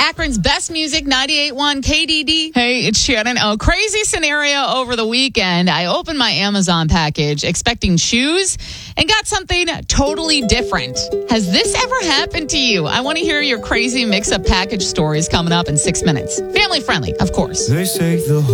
Akron's best music, 98.1 KDD. Hey, it's Shannon. A crazy scenario over the weekend. I opened my Amazon package expecting shoes and got something totally different. Has this ever happened to you? I want to hear your crazy mix-up package stories coming up in 6 minutes. Family friendly, of course. They say the